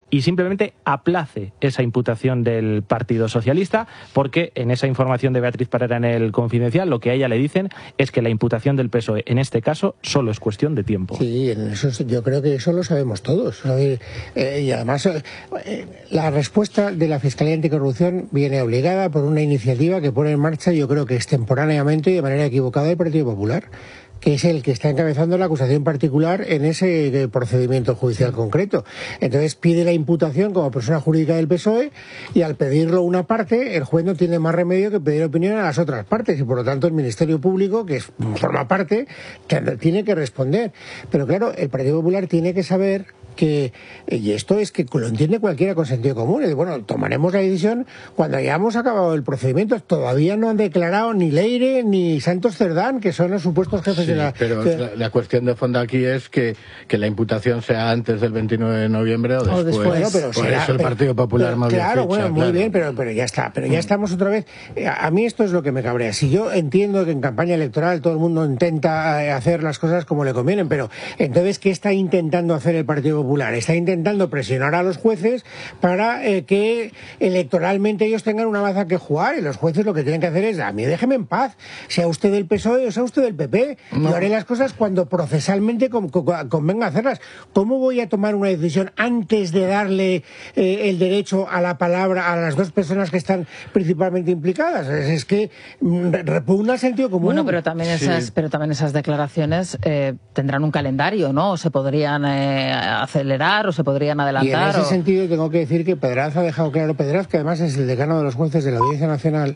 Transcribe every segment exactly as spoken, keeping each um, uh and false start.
y simplemente aplace esa imputación del Partido Socialista, porque en esa información de Beatriz Parera en el Confidencial, lo que a ella le dicen es que la imputación del P S O E en este caso solo es cuestión de tiempo. Sí, en eso, yo creo que eso lo sabemos todos. Eh, y además, eh, la respuesta de la Fiscalía Anticorrupción viene obligada por una iniciativa que pone en marcha, yo creo que extemporáneamente y de manera equivocada, el Partido Popular, que es el que está encabezando la acusación particular en ese procedimiento judicial concreto. Entonces pide la imputación como persona jurídica del P S O E y al pedirlo una parte, el juez no tiene más remedio que pedir opinión a las otras partes y por lo tanto el Ministerio Público, que es, forma parte, que tiene que responder. Pero claro, el Partido Popular tiene que saber que, y esto es que lo entiende cualquiera con sentido común, y bueno, tomaremos la decisión cuando hayamos acabado el procedimiento. Todavía no han declarado ni Leire ni Santos Cerdán, que son los supuestos jefes sí, de la... pero de... la, la cuestión de fondo aquí es que, que la imputación sea antes del veintinueve de noviembre o después. O después. Bueno, pero por será, eso el pero, Partido Popular pero, Claro, ficha, bueno, muy claro. bien, pero, pero ya está. Pero ya estamos otra vez... A, a mí esto es lo que me cabrea. Si yo entiendo que en campaña electoral todo el mundo intenta hacer las cosas como le convienen, pero entonces, ¿qué está intentando hacer el Partido Popular? Está intentando presionar a los jueces para eh, que electoralmente ellos tengan una baza que jugar, y los jueces lo que tienen que hacer es: a mí déjeme en paz, sea usted del P S O E o sea usted del P P, no. Yo haré las cosas cuando procesalmente con, con, convenga hacerlas. ¿Cómo voy a tomar una decisión antes de darle eh, el derecho a la palabra a las dos personas que están principalmente implicadas? Es, es que mm, repugna el sentido común. Bueno, pero también esas, sí. pero también esas declaraciones eh, tendrán un calendario, ¿no? O se podrían eh, acelerar o se podrían adelantar. Y en ese o... sentido tengo que decir que Pedraz ha dejado claro, Pedraz, que además es el decano de los jueces de la Audiencia Nacional,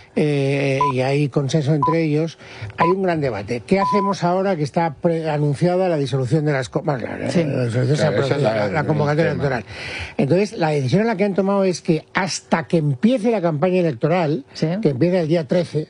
eh, y hay consenso entre ellos. Hay un gran debate. ¿Qué hacemos ahora que está anunciada la disolución de las bueno, la, sí. la, disolución claro, la, la, la convocatoria electoral? Entonces, la decisión en la que han tomado es que hasta que empiece la campaña electoral, ¿sí? que empieza el día trece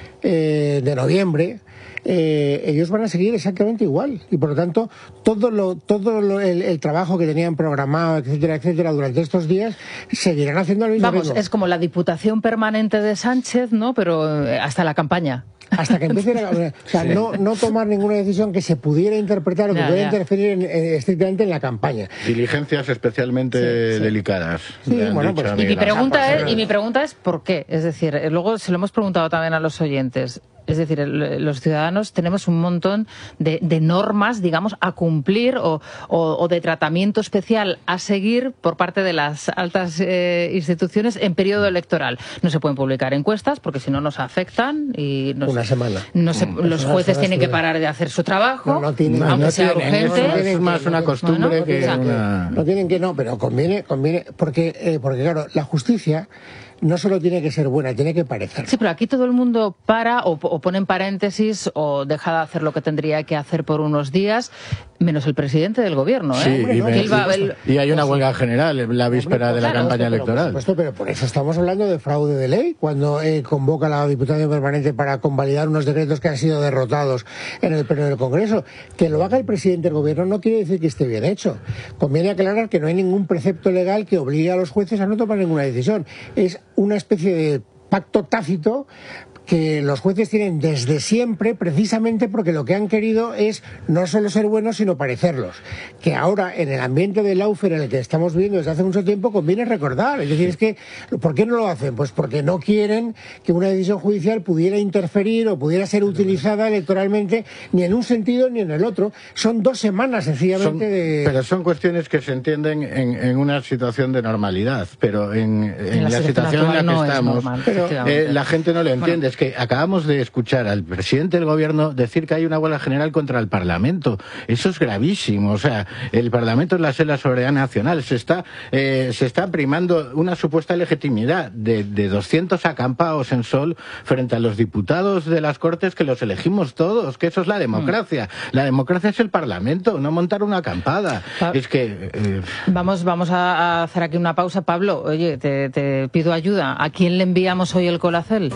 eh, de noviembre, Eh, ellos van a seguir exactamente igual y por lo tanto todo lo todo lo, el, el trabajo que tenían programado, etcétera, etcétera, durante estos días seguirán haciendo al mismo Vamos, ritmo. Es como la Diputación Permanente de Sánchez, ¿no? Pero hasta la campaña. Hasta que empiece la, o sea, sí. no, no tomar ninguna decisión que se pudiera interpretar o que ya, pudiera ya. interferir en, en, estrictamente en la campaña. Diligencias especialmente sí, sí. delicadas. Sí, bueno, pues, y, mi pregunta es, y mi pregunta es ¿por qué? Es decir, luego se lo hemos preguntado también a los oyentes. Es decir, el, los ciudadanos tenemos un montón de, de normas, digamos, a cumplir o, o, o de tratamiento especial a seguir por parte de las altas eh, instituciones en periodo electoral. No se pueden publicar encuestas porque si no nos afectan y nos, una semana. No se, mm. los jueces no, tienen que parar de hacer su trabajo, no, no tienen, aunque no sea tienen, urgente. No es más una costumbre bueno, que no una... No tienen que no, pero conviene, conviene porque, eh, porque claro, la justicia no solo tiene que ser buena, tiene que parecer. Sí, pero aquí todo el mundo para o, o pone en paréntesis o deja de hacer lo que tendría que hacer por unos días, menos el presidente del gobierno, ¿eh? Sí, Hombre, y, ¿no? me, él va, él... y hay una huelga general en la víspera Hombre, de la claro, campaña pero, electoral. Por supuesto, pero por eso estamos hablando de fraude de ley, cuando eh, convoca a la Diputación Permanente para convalidar unos decretos que han sido derrotados en el pleno del Congreso. Que lo haga el presidente del gobierno no quiere decir que esté bien hecho. Conviene aclarar que no hay ningún precepto legal que obligue a los jueces a no tomar ninguna decisión. Es una especie de pacto tácito que los jueces tienen desde siempre, precisamente porque lo que han querido es no solo ser buenos, sino parecerlos. Que ahora, en el ambiente del lawfare en el que estamos viviendo desde hace mucho tiempo, conviene recordar. Es decir, es que, ¿por qué no lo hacen? Pues porque no quieren que una decisión judicial pudiera interferir o pudiera ser utilizada electoralmente, ni en un sentido ni en el otro. Son dos semanas, sencillamente, son, de... Pero son cuestiones que se entienden en, en una situación de normalidad, pero en, en, en la, la situación en la que no estamos, normal, pero, eh, la gente no lo entiende. Bueno, que acabamos de escuchar al presidente del gobierno decir que hay una huelga general contra el Parlamento. Eso es gravísimo. O sea, el Parlamento es la sede de la soberanía nacional. Se está, eh, se está primando una supuesta legitimidad de, de doscientos acampados en sol frente a los diputados de las Cortes que los elegimos todos, que eso es la democracia. Mm. La democracia es el Parlamento, no montar una acampada. Pa es que... Eh... Vamos, vamos a hacer aquí una pausa. Pablo, oye, te, te pido ayuda. ¿A quién le enviamos hoy el Colacel?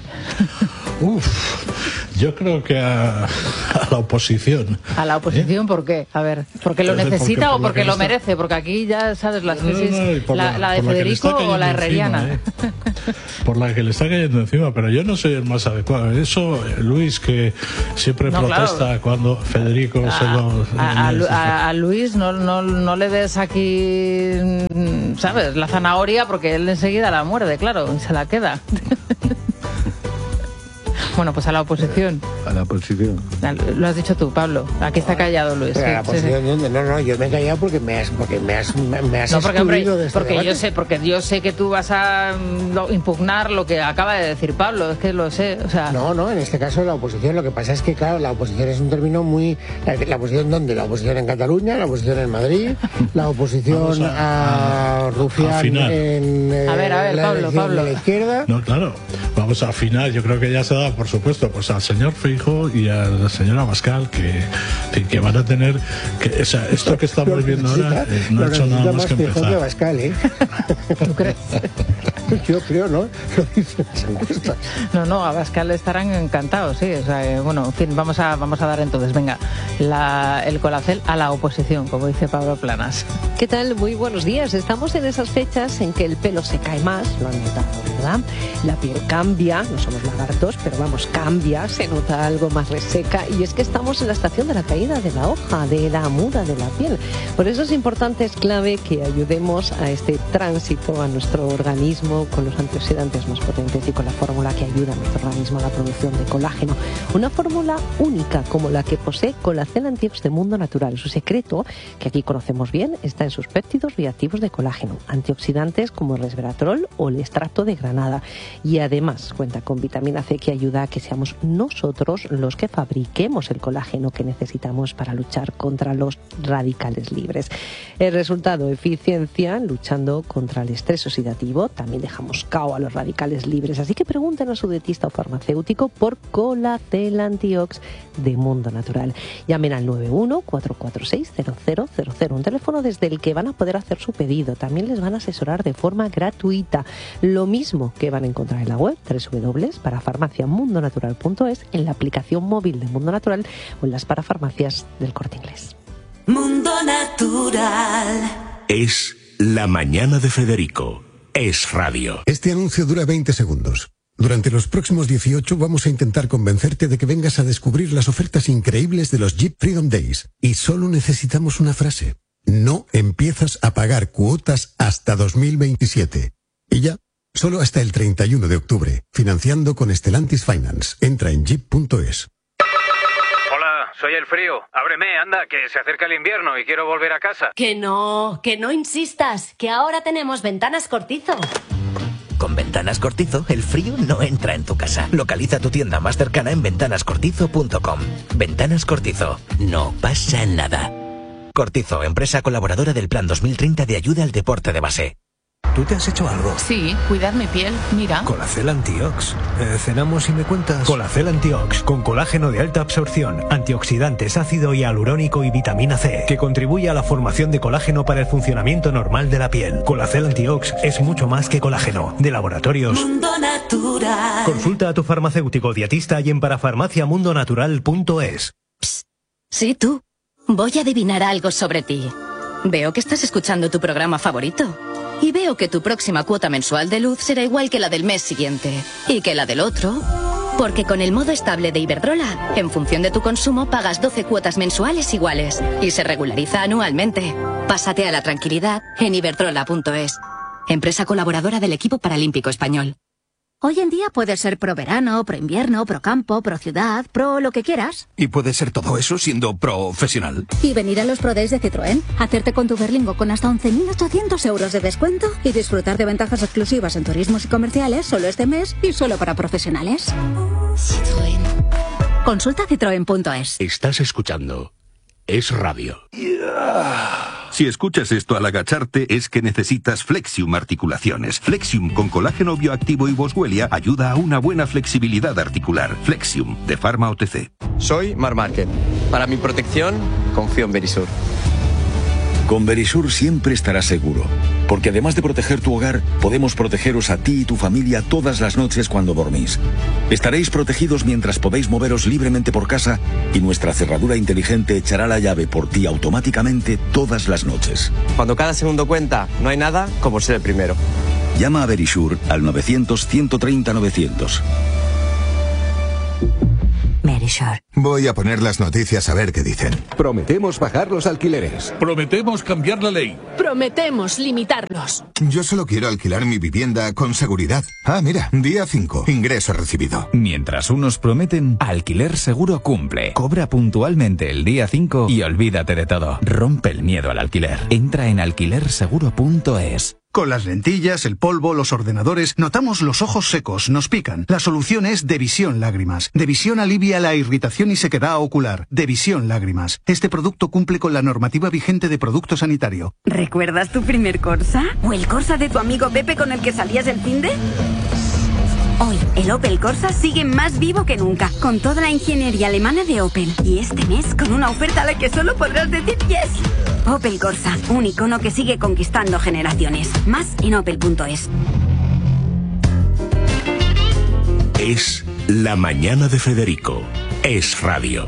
Uf, yo creo que a, a la oposición. ¿A la oposición? ¿Eh? ¿Por qué? A ver, ¿porque lo necesita porque, o porque lo está... merece? Porque aquí ya sabes las crisis, no, no, no, la, la, la de Federico la o la herreriana. Encima, ¿eh? Por la que le está cayendo encima, pero yo no soy el más adecuado. Eso, Luis, que siempre no, protesta claro. cuando Federico a, se lo... A, a, a, a Luis no, no, no le ves aquí ¿sabes? La zanahoria, porque él enseguida la muerde, claro, y se la queda. Bueno, pues a la oposición. A la oposición. Lo has dicho tú, Pablo. Aquí está callado Luis. Pero sí, a la oposición, sí, ¿dónde? No, no, yo me he callado porque me has, porque me has, me has no, porque, hombre, de este porque debate. yo sé, porque yo sé que tú vas a lo, impugnar lo que acaba de decir Pablo. Es que lo sé, o sea. No, no, en este caso la oposición. Lo que pasa es que, claro, la oposición es un término muy. La, la oposición ¿dónde? La oposición en Cataluña, la oposición en Madrid, la oposición a, a Rufián en eh, a ver, a ver, la Pablo, Pablo. de la izquierda. No, claro. Vamos a afinar. Yo creo que ya se da, por supuesto, pues al señor Feijóo y a la señora Abascal, que, que van a tener que, o sea, esto que estamos viendo ahora eh, no ha hecho nada más que empezar. Abascal, ¿eh? ¿Tú crees? Yo creo, ¿no? Lo dicen las encuestas. No, no, Abascal estarán encantados, sí. O sea, eh, bueno, en fin, vamos a, vamos a dar entonces, venga, la, el colacel a la oposición, como dice Pablo Planas. ¿Qué tal? Muy buenos días. Estamos en esas fechas en que el pelo se cae más, lo han notado, ¿verdad? La piel cambia, no somos lagartos, pero vamos, cambia, se nota algo más reseca, y es que estamos en la estación de la caída de la hoja, de la muda de la piel. Por eso es importante, es clave que ayudemos a este tránsito, a nuestro organismo, con los antioxidantes más potentes y con la fórmula que ayuda a nuestro organismo a la producción de colágeno. Una fórmula única como la que posee Colacel Antiox de Mundo Natural. Su secreto, que aquí conocemos bien, está en sus péptidos bioactivos de colágeno, antioxidantes como el resveratrol o el extracto de granada. Y además cuenta con vitamina C, que ayuda a que seamos nosotros los que fabriquemos el colágeno que necesitamos para luchar contra los radicales libres. El resultado, eficiencia luchando contra el estrés oxidativo. También dejamos cao a los radicales libres. Así que pregunten a su dietista o farmacéutico por Colacel Antiox de Mundo Natural. Llamen al nueve uno cuatro cuatro seis cero cero cero cero, un teléfono desde el que van a poder hacer su pedido. También les van a asesorar de forma gratuita. Lo mismo que van a encontrar en la web doble u doble u doble u para farmacia mundo natural punto es, en la aplicación móvil de Mundo Natural o en las parafarmacias del Corte Inglés. Mundo Natural. Es la mañana de Federico. Es radio. Este anuncio dura veinte segundos. Durante los próximos dieciocho vamos a intentar convencerte de que vengas a descubrir las ofertas increíbles de los Jeep Freedom Days. Y solo necesitamos una frase. No empiezas a pagar cuotas hasta dos mil veintisiete. Y ya, solo hasta el treinta y uno de octubre. Financiando con Stellantis Finance. Entra en jeep punto es. Hola, soy el frío. Ábreme, anda, que se acerca el invierno y quiero volver a casa. Que no, que no insistas, que ahora tenemos Ventanas Cortizo. Con Ventanas Cortizo, el frío no entra en tu casa. Localiza tu tienda más cercana en ventanas cortizo punto com. Ventanas Cortizo, no pasa nada. Cortizo, empresa colaboradora del Plan dos mil treinta de ayuda al deporte de base. ¿Tú te has hecho algo? Sí, cuidar mi piel, mira. Colacel Antiox. Eh, ¿Cenamos y me cuentas? Colacel Antiox, con colágeno de alta absorción, antioxidantes, ácido hialurónico y vitamina C, que contribuye a la formación de colágeno para el funcionamiento normal de la piel. Colacel Antiox es mucho más que colágeno. De Laboratorios Mundo Natural. Consulta a tu farmacéutico dietista y en parafarmacia mundo natural punto es. Sí, tú. Voy a adivinar algo sobre ti. Veo que estás escuchando tu programa favorito. Y veo que tu próxima cuota mensual de luz será igual que la del mes siguiente. Y que la del otro. Porque con el modo estable de Iberdrola, en función de tu consumo, pagas doce cuotas mensuales iguales. Y se regulariza anualmente. Pásate a la tranquilidad en iberdrola punto es. Empresa colaboradora del equipo paralímpico español. Hoy en día puedes ser pro verano, pro invierno, pro campo, pro ciudad, pro lo que quieras. Y puedes ser todo eso siendo profesional. Y venir a los Pro Days de Citroën, hacerte con tu Berlingo con hasta once mil ochocientos euros de descuento y disfrutar de ventajas exclusivas en turismos y comerciales solo este mes y solo para profesionales. Citroën. Consulta citroen punto es. Estás escuchando Es Radio. Si escuchas esto al agacharte es que necesitas Flexium Articulaciones. Flexium con colágeno bioactivo y boswellia ayuda a una buena flexibilidad articular. Flexium, de Pharma O T C. Soy Mar Márquez. Para mi protección, confío en Verisur. Con Verisur siempre estarás seguro, porque además de proteger tu hogar, podemos protegeros a ti y tu familia todas las noches cuando dormís. Estaréis protegidos mientras podéis moveros libremente por casa y nuestra cerradura inteligente echará la llave por ti automáticamente todas las noches. Cuando cada segundo cuenta, no hay nada como ser el primero. Llama a Verisur al novecientos, ciento treinta, novecientos. Verisure. Voy a poner las noticias a ver qué dicen. Prometemos bajar los alquileres. Prometemos cambiar la ley. Prometemos limitarlos. Yo solo quiero alquilar mi vivienda con seguridad. Ah, mira, día cinco, ingreso recibido. Mientras unos prometen, Alquiler Seguro cumple. Cobra puntualmente el día cinco y olvídate de todo. Rompe el miedo al alquiler. Entra en alquiler seguro punto es. Con las lentillas, el polvo, los ordenadores, notamos los ojos secos, nos pican. La solución es Devisión Lágrimas. Devisión alivia la irritación y sequedad ocular. Devisión Lágrimas. Este producto cumple con la normativa vigente de producto sanitario. ¿Recuerdas tu primer Corsa? ¿O el Corsa de tu amigo Pepe con el que salías el finde? Hoy, el Opel Corsa sigue más vivo que nunca, con toda la ingeniería alemana de Opel. Y este mes, con una oferta a la que solo podrás decir yes. Opel Corsa, un icono que sigue conquistando generaciones. Más en opel punto es. Es La Mañana de Federico. Es radio.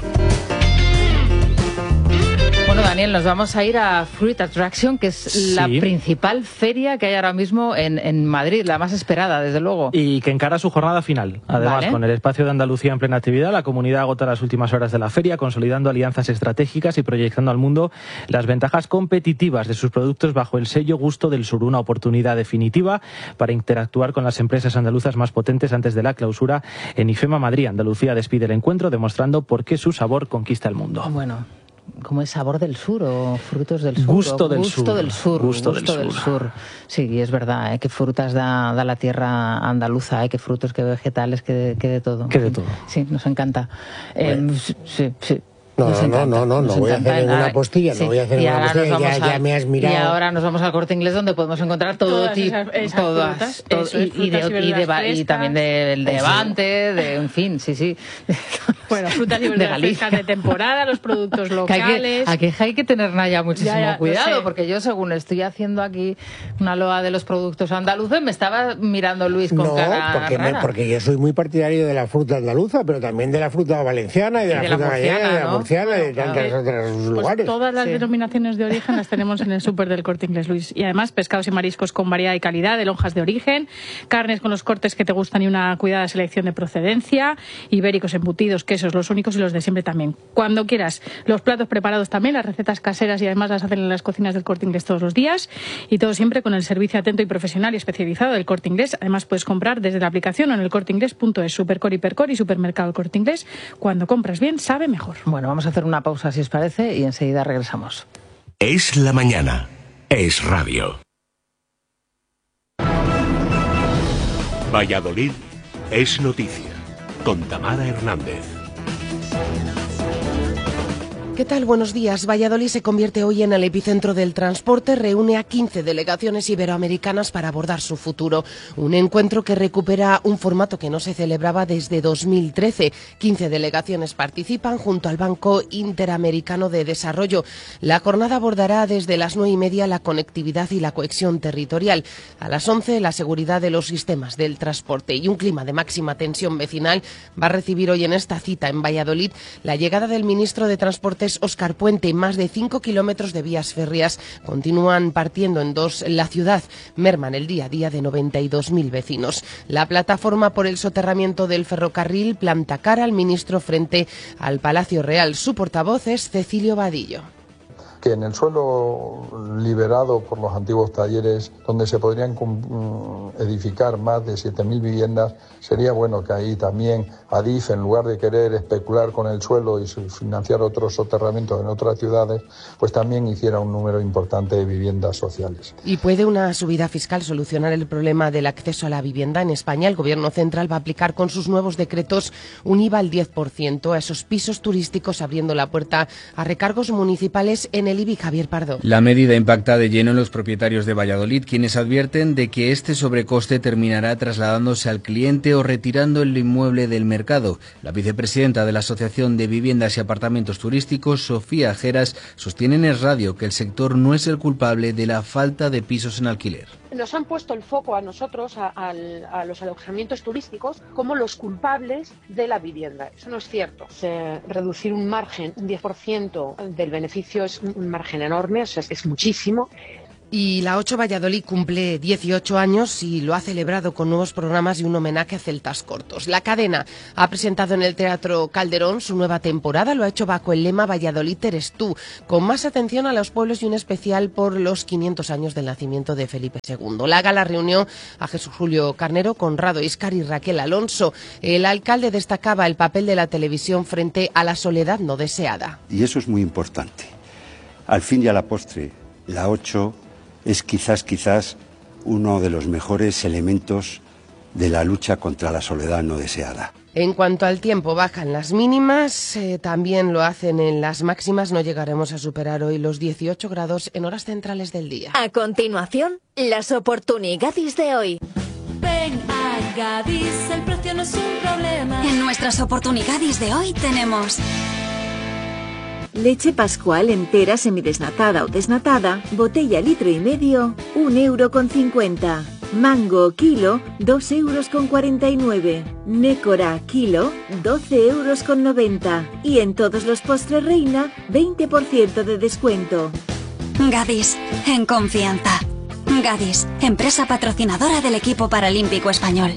Bueno, Daniel, nos vamos a ir a Fruit Attraction, que es sí. la principal feria que hay ahora mismo en, en Madrid, la más esperada, desde luego. Y que encara su jornada final. Además, vale. con el espacio de Andalucía en plena actividad, la comunidad agota las últimas horas de la feria, consolidando alianzas estratégicas y proyectando al mundo las ventajas competitivas de sus productos bajo el sello Gusto del Sur. Una oportunidad definitiva para interactuar con las empresas andaluzas más potentes antes de la clausura en IFEMA Madrid. Andalucía despide el encuentro, demostrando por qué su sabor conquista el mundo. Bueno. ¿Cómo es? ¿Sabor del sur o frutos del sur? Gusto del gusto sur. Del sur. Gusto, gusto del, del sur. sur. Sí, es verdad, ¿eh? Qué frutas da, da la tierra andaluza, ¿eh? Qué frutos, qué vegetales, qué de, qué de todo. Qué de todo. Sí, nos encanta. Bueno. Eh, sí, sí. No, no, no, no, no, no voy a hacer ninguna ahora, postilla, sí. no voy a hacer y ninguna postilla, ya, a, ya me has mirado. Y ahora nos vamos al Corte Inglés, donde podemos encontrar todo tipo, todas, frutas, todo, eso, y, frutas y, de, y, y, de, y también del de Levante, de, en fin, sí, sí. Bueno, frutas y verduras frescas de temporada, los productos locales. Que aquí hay que tener ya muchísimo ya, ya, cuidado, porque yo, según estoy haciendo aquí una loa de los productos andaluces, me estaba mirando Luis con no, cara porque rara. No, porque yo soy muy partidario de la fruta andaluza, pero también de la fruta valenciana y de, y la, de fruta la gallega, y de la murciana y de tantas claro. otras pues lugares. Todas las sí. denominaciones de origen las tenemos en el súper del Corte Inglés, Luis. Y además, pescados y mariscos con variedad y calidad, de lonjas de origen, carnes con los cortes que te gustan y una cuidada selección de procedencia, ibéricos, embutidos, quesos, los únicos y los de siempre también. Cuando quieras, los platos preparados también, las recetas caseras y además las hacen en las cocinas del Corte Inglés todos los días, y todo siempre con el servicio atento y profesional y especializado del Corte Inglés. Además, puedes comprar desde la aplicación o en el corte inglés punto es. Supercor, Hipercor y Supermercado El Corte Inglés. Cuando compras bien, sabe mejor. Bueno, vamos a hacer una pausa, si os parece, y enseguida regresamos. Es la mañana. Es radio. Valladolid es noticia. Con Tamara Hernández. ¿Qué tal? Buenos días. Valladolid se convierte hoy en el epicentro del transporte. Reúne a quince delegaciones iberoamericanas para abordar su futuro. Un encuentro que recupera un formato que no se celebraba desde dos mil trece. quince delegaciones participan junto al Banco Interamericano de Desarrollo. La jornada abordará desde las nueve y media la conectividad y la cohesión territorial. A las once, la seguridad de los sistemas del transporte. Y un clima de máxima tensión vecinal va a recibir hoy en esta cita en Valladolid la llegada del ministro de Transportes, Óscar Puente. Más de cinco kilómetros de vías férreas continúan partiendo en dos la ciudad. Merman el día a día de noventa y dos mil vecinos. La plataforma por el soterramiento del ferrocarril planta cara al ministro frente al Palacio Real. Su portavoz es Cecilio Vadillo. Que en el suelo liberado por los antiguos talleres, donde se podrían edificar más de siete mil viviendas, sería bueno que ahí también Adif, en lugar de querer especular con el suelo y financiar otros soterramientos en otras ciudades, pues también hiciera un número importante de viviendas sociales. ¿Y puede una subida fiscal solucionar el problema del acceso a la vivienda? En España, el Gobierno central va a aplicar con sus nuevos decretos un I V A al diez por ciento a esos pisos turísticos, abriendo la puerta a recargos municipales en el I B I. Javier Pardo. La medida impacta de lleno en los propietarios de Valladolid, quienes advierten de que este sobrecoste terminará trasladándose al cliente o retirando el inmueble del mercado. La vicepresidenta de la Asociación de Viviendas y Apartamentos Turísticos, Sofía Geras, sostiene en Es Radio que el sector no es el culpable de la falta de pisos en alquiler. Nos han puesto el foco a nosotros, a, a, a los alojamientos turísticos, como los culpables de la vivienda. Eso no es cierto. Se, reducir un margen, un diez por ciento del beneficio es un margen enorme, o sea, es muchísimo. Y la ocho Valladolid cumple dieciocho años y lo ha celebrado con nuevos programas y un homenaje a celtas cortos. La cadena ha presentado en el Teatro Calderón su nueva temporada, lo ha hecho bajo el lema Valladolid eres tú, con más atención a los pueblos y un especial por los quinientos años del nacimiento de Felipe segundo. La gala reunió a Jesús Julio Carnero, Conrado Íscar y Raquel Alonso. El alcalde destacaba el papel de la televisión frente a la soledad no deseada. Y eso es muy importante. Al fin y a la postre, la ocho es quizás, quizás, uno de los mejores elementos de la lucha contra la soledad no deseada. En cuanto al tiempo, bajan las mínimas, eh, también lo hacen en las máximas. No llegaremos a superar hoy los dieciocho grados en horas centrales del día. A continuación, las oportunidades de hoy. Ven a Gadis, el precio no es un problema. En nuestras oportunidades de hoy tenemos... Leche Pascual entera semidesnatada o desnatada, botella litro y medio, un euro con cincuenta. Mango kilo, dos euros con cuarenta y nueve. Nécora kilo, doce euros con noventa. Y en todos los postres Reina, veinte por ciento de descuento. Gadis, en confianza. Gadis, empresa patrocinadora del equipo paralímpico español.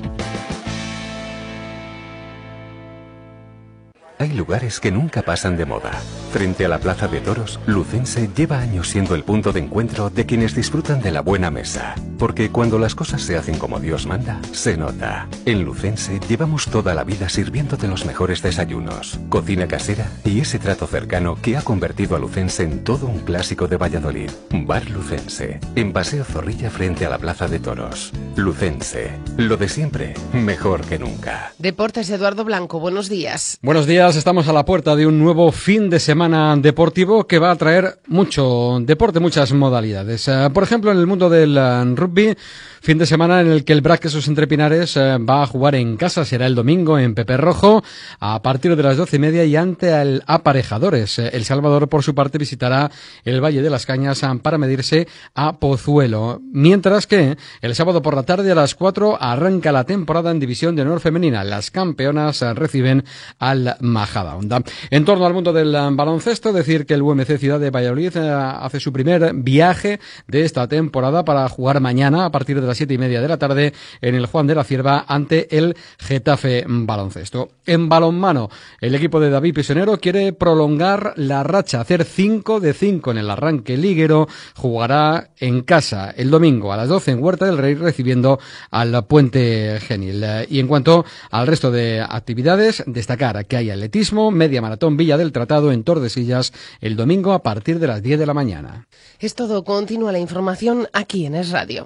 Hay lugares que nunca pasan de moda. Frente a la Plaza de Toros, Lucense lleva años siendo el punto de encuentro de quienes disfrutan de la buena mesa. Porque cuando las cosas se hacen como Dios manda, se nota. En Lucense llevamos toda la vida sirviéndote los mejores desayunos, cocina casera y ese trato cercano que ha convertido a Lucense en todo un clásico de Valladolid. Bar Lucense, en Paseo Zorrilla frente a la Plaza de Toros. Lucense, lo de siempre, mejor que nunca. Deportes, Eduardo Blanco, buenos días. Buenos días, estamos a la puerta de un nuevo fin de semana deportivo que va a traer mucho deporte, muchas modalidades. Uh, por ejemplo, en el mundo del uh, rugby, fin de semana en el que el Braquesos Entre Pinares uh, va a jugar en casa, será el domingo en Pepe Rojo, a partir de las doce y media y ante el Aparejadores. Uh, el Salvador, por su parte, visitará el Valle de las Cañas uh, para medirse a Pozuelo. Mientras que el sábado por la tarde a las cuatro arranca la temporada en División de Honor Femenina. Las campeonas uh, reciben al Majadahonda. En torno al mundo del uh, baloncesto, decir que el U M C Ciudad de Valladolid uh, hace su primer viaje de esta temporada para jugar mañana a partir de las siete y media de la tarde en el Juan de la Cierva ante el Getafe Baloncesto. En balonmano, el equipo de David Pisonero quiere prolongar la racha, hacer cinco de cinco en el arranque liguero. Jugará en casa el domingo a las doce en Huerta del Rey recibiendo al Puente Genil. Y en cuanto al resto de actividades, destacar que hay atletismo, media maratón Villa del Tratado en Tordesillas el domingo a partir de las diez de la mañana. Es todo, continúa la información aquí en Es Radio.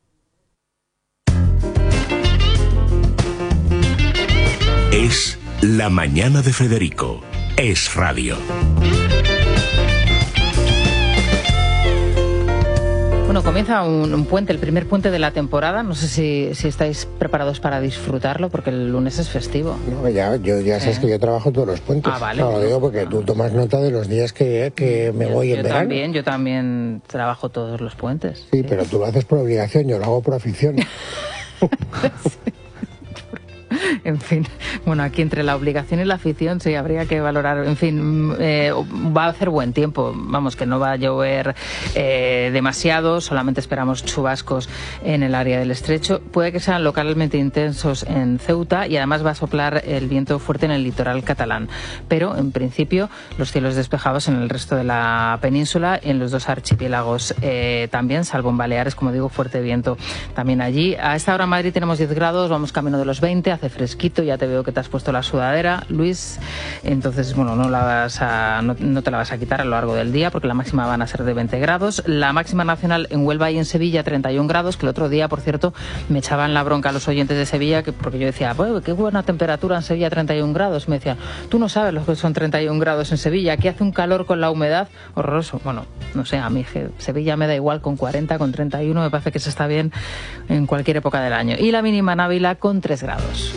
Es la mañana de Federico. Es Radio. Bueno, comienza un, un puente, el primer puente de la temporada. No sé si, si estáis preparados para disfrutarlo, porque el lunes es festivo. No, ya, yo ya sabes eh. que yo trabajo todos los puentes. Ah, vale. No, lo digo porque tú tomas nota de los días que, que me yo, voy en yo verano. También, yo también trabajo todos los puentes. Sí, sí, pero tú lo haces por obligación, yo lo hago por afición. Sí. En fin, bueno, aquí entre la obligación y la afición sí habría que valorar. En fin, eh, va a hacer buen tiempo, vamos, que no va a llover eh, demasiado, solamente esperamos chubascos en el área del estrecho. Puede que sean localmente intensos en Ceuta y además va a soplar el viento fuerte en el litoral catalán, pero en principio los cielos despejados en el resto de la península y en los dos archipiélagos eh, también, salvo en Baleares, como digo, fuerte viento también allí. A esta hora en Madrid tenemos diez grados, vamos camino de los veinte, hace fresquito, ya te veo que te has puesto la sudadera, Luis, entonces bueno, no la vas a no, no te la vas a quitar a lo largo del día porque la máxima van a ser de veinte grados, la máxima nacional en Huelva y en Sevilla treinta y un grados, que el otro día, por cierto, me echaban la bronca a los oyentes de Sevilla, que porque yo decía, pues qué buena temperatura en Sevilla, treinta y un grados, me decían, tú no sabes lo que son treinta y un grados en Sevilla, aquí hace un calor con la humedad horroroso. Bueno, no sé, a mí Sevilla me da igual con cuarenta, con treinta y uno, me parece que se está bien en cualquier época del año. Y la mínima en Ávila con tres grados.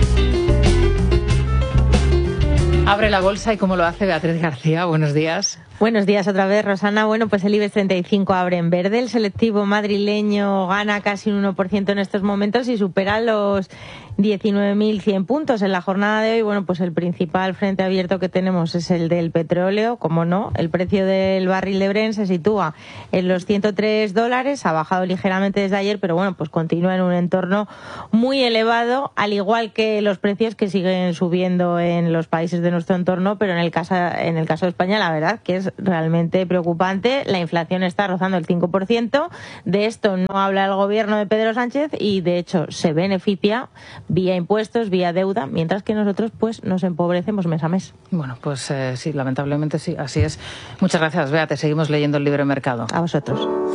Abre la bolsa y cómo lo hace Beatriz García. Buenos días. Buenos días otra vez, Rosana. Bueno, pues el IBEX treinta y cinco abre en verde. El selectivo madrileño gana casi un uno por ciento en estos momentos y supera los diecinueve mil cien puntos. En la jornada de hoy, bueno, pues el principal frente abierto que tenemos es el del petróleo, como no. El precio del barril de Brent se sitúa en los ciento tres dólares, ha bajado ligeramente desde ayer, pero bueno, pues continúa en un entorno muy elevado, al igual que los precios que siguen subiendo en los países de nuestro entorno, pero en el caso, en el caso de España, la verdad que es realmente preocupante. La inflación está rozando el cinco por ciento. De esto no habla el gobierno de Pedro Sánchez y, de hecho, se beneficia vía impuestos, vía deuda, mientras que nosotros pues nos empobrecemos mes a mes. Bueno, pues eh, sí, lamentablemente sí, así es. Muchas gracias, Bea, te seguimos leyendo el Libre Mercado. A vosotros.